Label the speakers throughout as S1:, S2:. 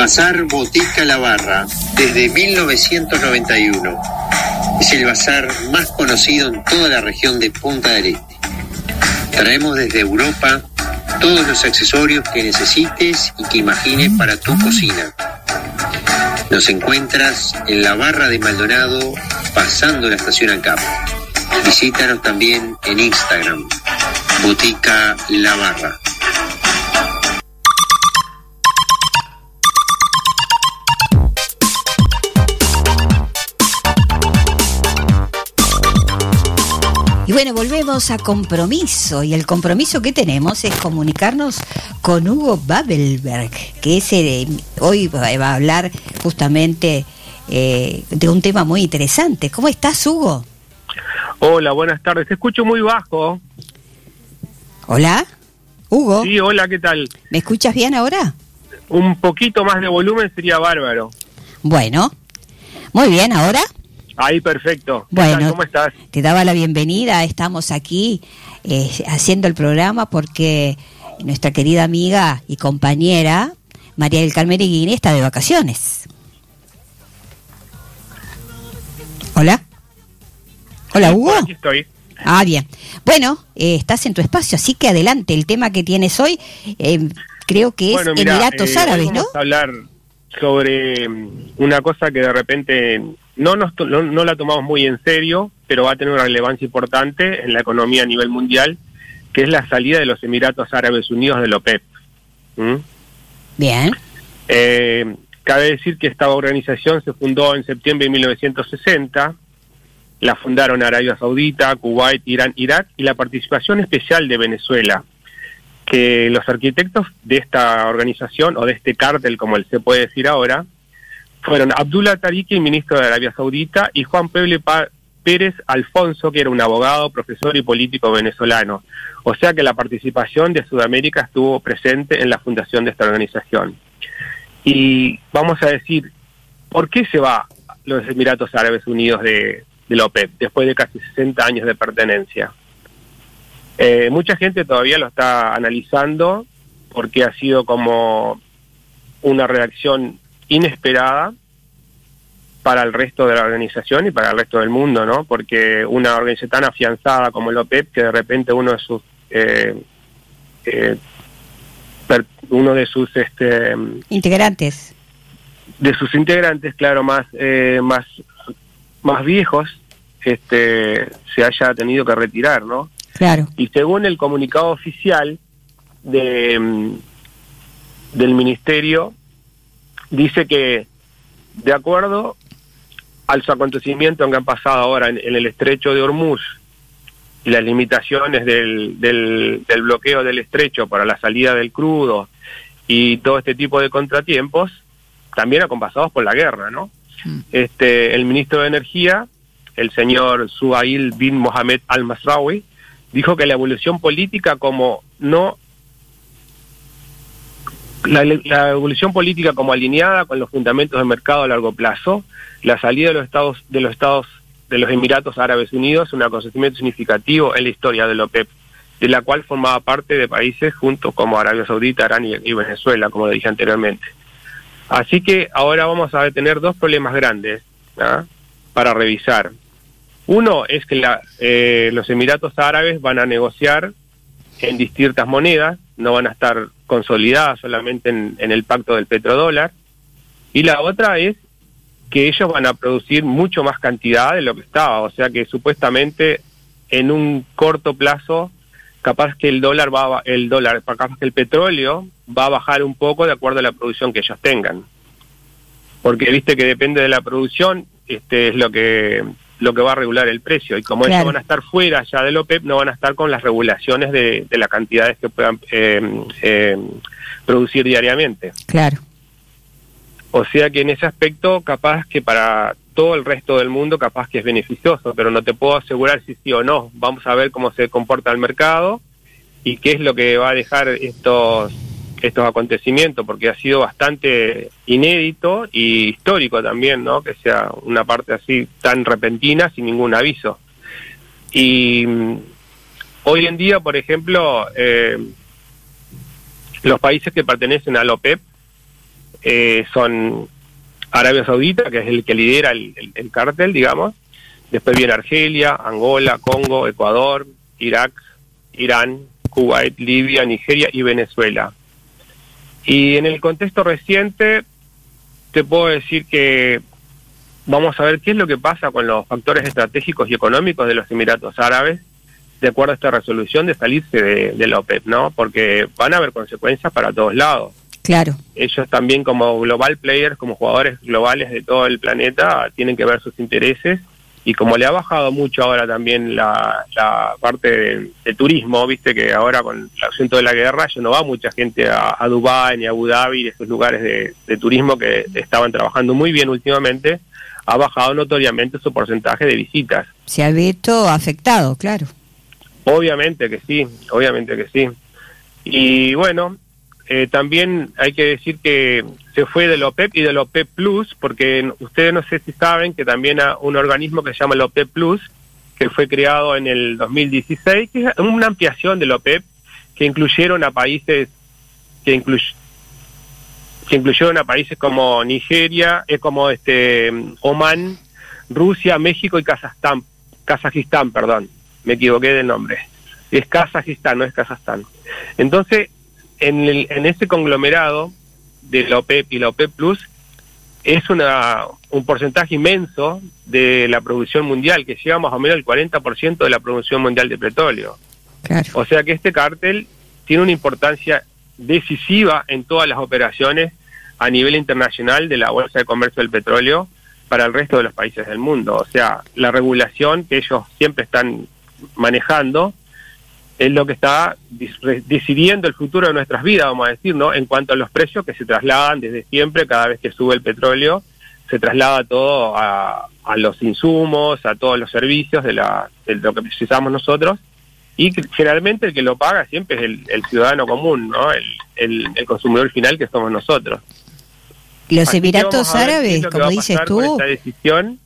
S1: Bazar Botica La Barra, desde 1991. Es el bazar más conocido en toda la región de Punta del Este. Traemos desde Europa todos los accesorios que necesites y que imagines para tu cocina. Nos encuentras en la Barra de Maldonado, pasando la estación ANCAP. Visítanos también en Instagram, Botica La Barra.
S2: Y bueno, volvemos a Compromiso, y el compromiso que tenemos es comunicarnos con Hugo Babelberg, que hoy va a hablar justamente de un tema muy interesante. ¿Cómo estás, Hugo?
S3: Hola, buenas tardes. Te escucho muy bajo.
S2: Hola, Hugo.
S3: Sí, hola, ¿qué tal?
S2: ¿Me escuchas bien ahora?
S3: Un poquito más de volumen sería bárbaro.
S2: Bueno, muy bien, ¿ahora?
S3: Ahí, perfecto.
S2: Bueno,
S3: ¿Cómo estás?
S2: Te daba la bienvenida. Estamos aquí haciendo el programa porque nuestra querida amiga y compañera María del Carmen Iguini está de vacaciones. Hola. Hola, Hugo.
S3: Aquí estoy.
S2: Ah, bien. Bueno, estás en tu espacio, así que adelante. El tema que tienes hoy creo que es Emiratos Árabes, ¿no?
S3: Vamos a hablar sobre una cosa que de repente no la tomamos muy en serio, pero va a tener una relevancia importante en la economía a nivel mundial, que es la salida de los Emiratos Árabes Unidos de la OPEP.
S2: Bien.
S3: Cabe decir que esta organización se fundó en septiembre de 1960, la fundaron Arabia Saudita, Kuwait, Irán, Irak y la participación especial de Venezuela, que los arquitectos de esta organización, o de este cártel como se puede decir ahora, fueron Abdullah Tariki, ministro de Arabia Saudita, y Juan Peble Pérez Alfonso, que era un abogado, profesor y político venezolano. O sea que la participación de Sudamérica estuvo presente en la fundación de esta organización. Y vamos a decir, ¿por qué se va los Emiratos Árabes Unidos de la OPEP después de casi 60 años de pertenencia? Mucha gente todavía lo está analizando porque ha sido como una reacción inesperada para el resto de la organización y para el resto del mundo, ¿no? Porque una organización tan afianzada como la OPEP, que de repente uno de sus
S2: integrantes,
S3: claro, más viejos, se haya tenido que retirar, ¿no?
S2: Claro.
S3: Y según el comunicado oficial del ministerio, dice que de acuerdo a los acontecimientos que han pasado ahora en el estrecho de Hormuz y las limitaciones del bloqueo del estrecho para la salida del crudo y todo este tipo de contratiempos, también acompasados por la guerra, ¿no? El ministro de Energía, el señor Suhail bin Mohammed al-Masraoui, dijo que la evolución política la evolución política como alineada con los fundamentos del mercado a largo plazo, la salida de los Emiratos Árabes Unidos es un acontecimiento significativo en la historia de la OPEP, de la cual formaba parte de países juntos como Arabia Saudita, Irán y Venezuela, como lo dije anteriormente. Así que ahora vamos a tener dos problemas grandes, ¿no?, para revisar. Uno es que los Emiratos Árabes van a negociar en distintas monedas, no van a estar consolidadas solamente en el pacto del petrodólar, y la otra es que ellos van a producir mucho más cantidad de lo que estaba, o sea que supuestamente en un corto plazo capaz que capaz que el petróleo va a bajar un poco de acuerdo a la producción que ellos tengan, porque viste que depende de la producción, es lo que va a regular el precio, y como claro, ellos van a estar fuera ya del OPEP, no van a estar con las regulaciones de las cantidades que puedan producir diariamente.
S2: Claro.
S3: O sea que en ese aspecto, capaz que para todo el resto del mundo, capaz que es beneficioso, pero no te puedo asegurar si sí o no. Vamos a ver cómo se comporta el mercado y qué es lo que va a dejar estos acontecimientos, porque ha sido bastante inédito y histórico también, ¿no?, que sea una parte así tan repentina sin ningún aviso. Y hoy en día, por ejemplo, los países que pertenecen a la OPEP son Arabia Saudita, que es el que lidera el cártel, digamos. Después viene Argelia, Angola, Congo, Ecuador, Irak, Irán, Kuwait, Libia, Nigeria y Venezuela. Y en el contexto reciente, te puedo decir que vamos a ver qué es lo que pasa con los factores estratégicos y económicos de los Emiratos Árabes, de acuerdo a esta resolución de salirse de la OPEP, ¿no? Porque van a haber consecuencias para todos lados.
S2: Claro.
S3: Ellos también, como global players, como jugadores globales de todo el planeta, tienen que ver sus intereses. Y como le ha bajado mucho ahora también la parte de turismo, viste que ahora con el asunto de la guerra ya no va mucha gente a Dubái ni a Abu Dhabi, y esos lugares de turismo que estaban trabajando muy bien últimamente, ha bajado notoriamente su porcentaje de visitas.
S2: Se ha visto afectado, claro.
S3: Obviamente que sí, obviamente que sí. Y bueno, también hay que decir que se fue del OPEP y del OPEP Plus, porque ustedes no sé si saben que también hay un organismo que se llama el OPEP Plus, que fue creado en el 2016, que es una ampliación del OPEP, que incluyeron a países como Nigeria, como Omán, Rusia, México y Kazajistán, perdón, me equivoqué del nombre. Es Kazajistán, no es Kazajstán. Entonces, en ese conglomerado de la OPEP y la OPEP Plus es un porcentaje inmenso de la producción mundial, que llega más o menos al 40% de la producción mundial de petróleo.
S2: Claro.
S3: O sea que este cártel tiene una importancia decisiva en todas las operaciones a nivel internacional de la Bolsa de Comercio del Petróleo para el resto de los países del mundo. O sea, la regulación que ellos siempre están manejando es lo que está decidiendo el futuro de nuestras vidas, vamos a decir, ¿no? En cuanto a los precios que se trasladan desde siempre, cada vez que sube el petróleo, se traslada todo a los insumos, a todos los servicios de lo que precisamos nosotros, y generalmente el que lo paga siempre es el ciudadano común, ¿no? El consumidor final, que somos nosotros.
S2: Los Emiratos Árabes, como dices tú,
S3: con esta decisión,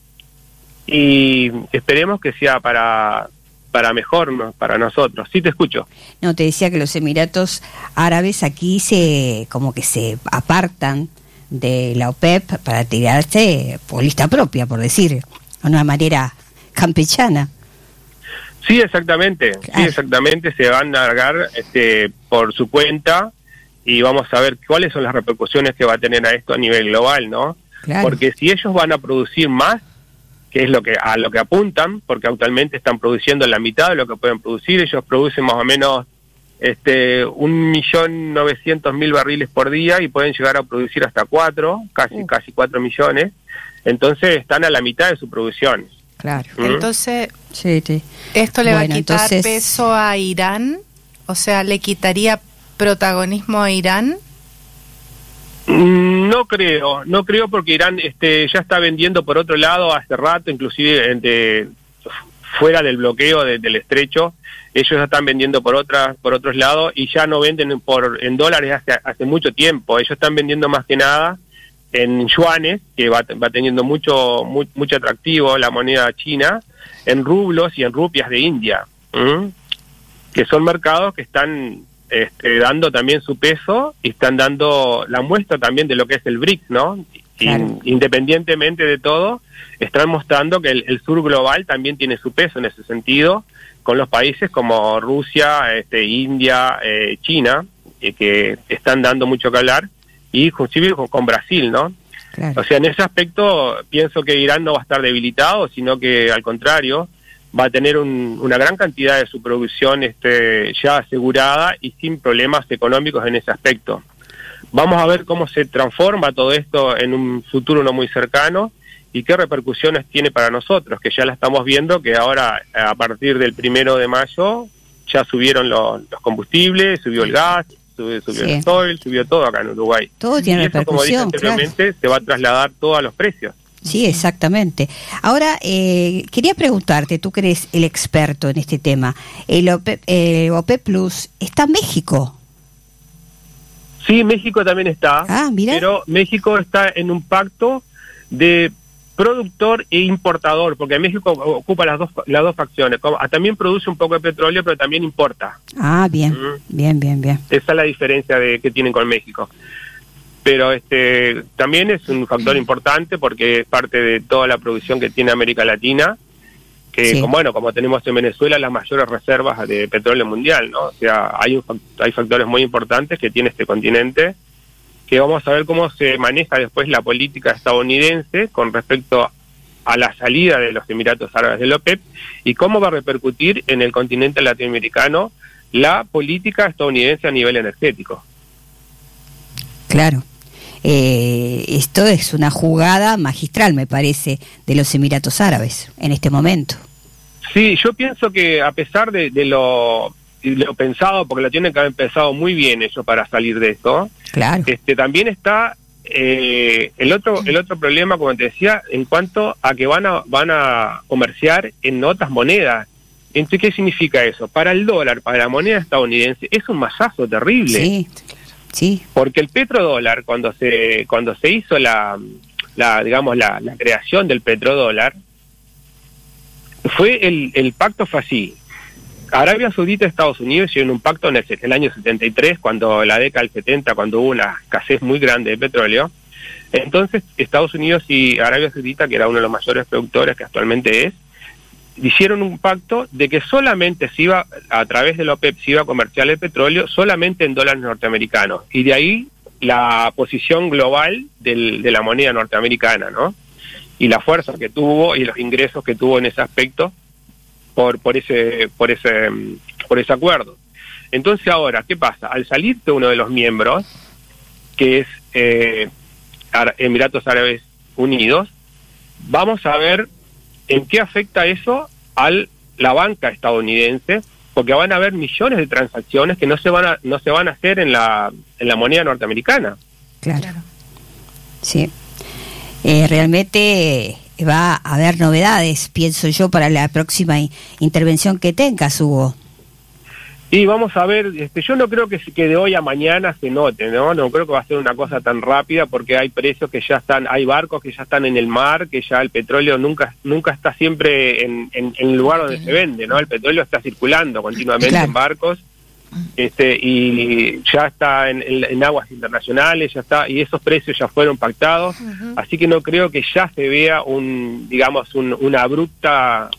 S3: y esperemos que sea para mejor, ¿no? Para nosotros. Sí, te escucho.
S2: No, te decía que los Emiratos Árabes aquí como que se apartan de la OPEP para tirarse por lista propia, por decir, de una manera campechana.
S3: Sí, exactamente.
S2: Claro.
S3: Sí, exactamente. Se van a largar por su cuenta, y vamos a ver cuáles son las repercusiones que va a tener a esto a nivel global, ¿no?
S2: Claro.
S3: Porque si ellos van a producir más, que es a lo que apuntan, porque actualmente están produciendo la mitad de lo que pueden producir. Ellos producen más o menos 1.900.000 barriles por día y pueden llegar a producir hasta 4, casi 4 millones. Entonces están a la mitad de su producción.
S2: Claro.
S4: Entonces,
S2: sí.
S4: ¿esto le va a quitar peso a Irán? O sea, ¿le quitaría protagonismo a Irán?
S3: No creo porque Irán ya está vendiendo por otro lado hace rato, inclusive fuera del bloqueo del estrecho. Ellos ya están vendiendo por otros lados, y ya no venden en dólares hace mucho tiempo. Ellos están vendiendo más que nada en yuanes, que va teniendo mucho atractivo la moneda china, en rublos y en rupias de India, que son mercados que están dando también su peso, y están dando la muestra también de lo que es el BRICS, ¿no? Claro. Independientemente de todo, están mostrando que el sur global también tiene su peso en ese sentido, con los países como Rusia, India, China, que están dando mucho que hablar, y inclusive con Brasil, ¿no?
S2: Claro.
S3: O sea, en ese aspecto pienso que Irán no va a estar debilitado, sino que al contrario, va a tener una gran cantidad de su producción ya asegurada y sin problemas económicos en ese aspecto. Vamos a ver cómo se transforma todo esto en un futuro no muy cercano, y qué repercusiones tiene para nosotros, que ya la estamos viendo, que ahora a partir del 1 de mayo ya subieron los combustibles, subió el gas, subió el soil, subió todo acá en Uruguay.
S2: Todo tiene repercusión,
S3: como dije anteriormente, claro. Se va a trasladar todo a los precios.
S2: Sí, exactamente. Ahora, quería preguntarte, tú que eres el experto en este tema, el OPEP Plus, ¿está México?
S3: Sí, México también está, pero México está en un pacto de productor e importador, porque México ocupa las dos facciones. También produce un poco de petróleo, pero también importa.
S2: Ah, bien, bien.
S3: Esa es la diferencia que tienen con México. pero también es un factor importante porque es parte de toda la producción que tiene América Latina, que como tenemos en Venezuela las mayores reservas de petróleo mundial, ¿no? O sea, hay factores muy importantes que tiene este continente, que vamos a ver cómo se maneja después la política estadounidense con respecto a la salida de los Emiratos Árabes de la OPEP y cómo va a repercutir en el continente latinoamericano la política estadounidense a nivel energético.
S2: Claro. Esto es una jugada magistral, me parece, de los Emiratos Árabes en este momento.
S3: Sí, yo pienso que a pesar de lo pensado, porque lo tienen que haber pensado muy bien ellos para salir de esto,
S2: claro.
S3: También está el otro problema, como te decía, en cuanto a que van a comerciar en otras monedas. Entonces, ¿qué significa eso? Para el dólar, para la moneda estadounidense, es un masazo terrible.
S2: Sí. Sí.
S3: Porque el petrodólar, cuando se hizo la creación del petrodólar, el pacto fue así. Arabia Saudita y Estados Unidos hicieron un pacto en el año 73, cuando la década del 70, cuando hubo una escasez muy grande de petróleo. Entonces, Estados Unidos y Arabia Saudita, que era uno de los mayores productores que actualmente es, hicieron un pacto de que solamente se iba, a través de la OPEP, se iba a comerciar el petróleo solamente en dólares norteamericanos. Y de ahí la posición global de la moneda norteamericana, ¿no? Y la fuerza que tuvo y los ingresos que tuvo en ese aspecto por ese acuerdo. Entonces ahora, ¿qué pasa? Al salirte uno de los miembros, que es Emiratos Árabes Unidos, vamos a ver ¿en qué afecta eso a la banca estadounidense? Porque van a haber millones de transacciones que no se van a hacer en la moneda norteamericana.
S2: Claro. Sí. Realmente va a haber novedades, pienso yo, para la próxima intervención que tengas, Hugo.
S3: Y vamos a ver, yo no creo que de hoy a mañana se note, ¿no? No creo que va a ser una cosa tan rápida, porque hay precios que ya están, hay barcos que ya están en el mar, que ya el petróleo nunca está siempre en el lugar donde se vende, ¿no? El petróleo está circulando continuamente en barcos, y ya está en aguas internacionales, ya está, y esos precios ya fueron pactados, así que no creo que ya se vea una abrupta,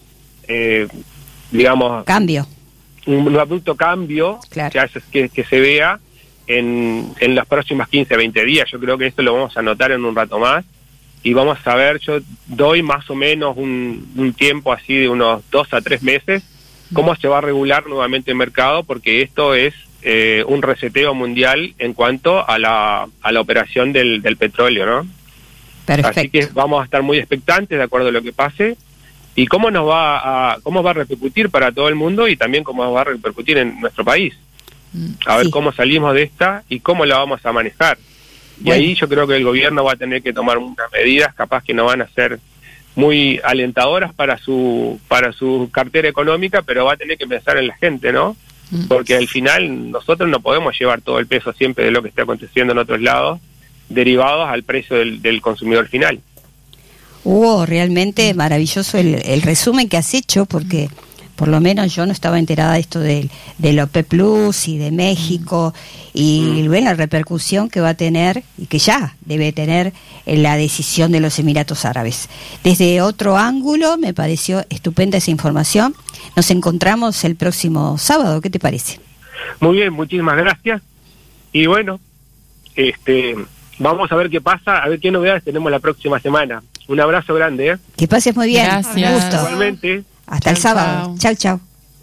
S2: cambio.
S3: Un abrupto cambio, claro, que se vea en las próximas 15, 20 días. Yo creo que esto lo vamos a notar en un rato más y vamos a ver, yo doy más o menos un tiempo así de unos 2 a 3 meses, cómo se va a regular nuevamente el mercado, porque esto es un reseteo mundial en cuanto a la operación del petróleo, ¿no?
S2: Perfecto.
S3: Así que vamos a estar muy expectantes de acuerdo a lo que pase. Y cómo va a repercutir para todo el mundo y también cómo va a repercutir en nuestro país. A ver cómo salimos de esta y cómo la vamos a manejar. Y ahí yo creo que el gobierno va a tener que tomar unas medidas, capaz que no van a ser muy alentadoras para su cartera económica, pero va a tener que pensar en la gente, ¿no? Porque al final nosotros no podemos llevar todo el peso siempre de lo que está aconteciendo en otros lados, derivados al precio del consumidor final.
S2: Hugo, realmente maravilloso el resumen que has hecho, porque por lo menos yo no estaba enterada de esto del OPEP Plus y de México y la repercusión que va a tener y que ya debe tener en la decisión de los Emiratos Árabes. Desde otro ángulo me pareció estupenda esa información. Nos encontramos el próximo sábado, ¿qué te parece?
S3: Muy bien, muchísimas gracias. Y bueno, vamos a ver qué pasa, a ver qué novedades tenemos la próxima semana. Un abrazo grande, ¿eh?
S2: Que pases muy bien.
S4: Gracias.
S2: Un gusto.
S3: Igualmente.
S2: Hasta el sábado. Chau, chau.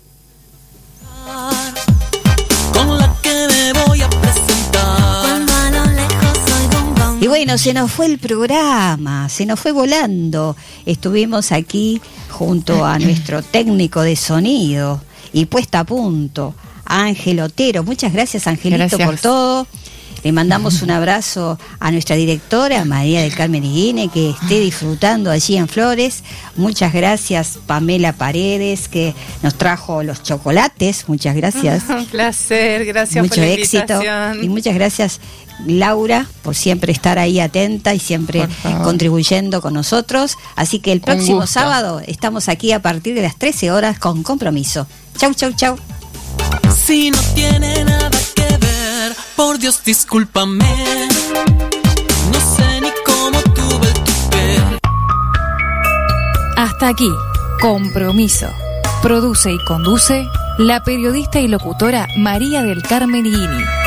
S5: Con la que me voy a presentar.
S2: Y bueno, se nos fue el programa, se nos fue volando. Estuvimos aquí junto a nuestro técnico de sonido y puesta a punto, Ángel Otero. Muchas gracias, Angelito, por todo. Le mandamos un abrazo a nuestra directora, María del Carmen Higuine, que esté disfrutando allí en Flores. Muchas gracias, Pamela Paredes, que nos trajo los chocolates. Muchas gracias.
S4: Un placer, gracias por la invitación.
S2: Mucho éxito. Y muchas gracias, Laura, por siempre estar ahí atenta y siempre contribuyendo con nosotros. Así que el próximo sábado estamos aquí a partir de las 13 horas con Compromiso. Chau, chau, chau.
S5: Si no tiene nada que ver, por Dios, discúlpame.
S6: Hasta aquí, Compromiso. Produce y conduce la periodista y locutora María del Carmen Guini.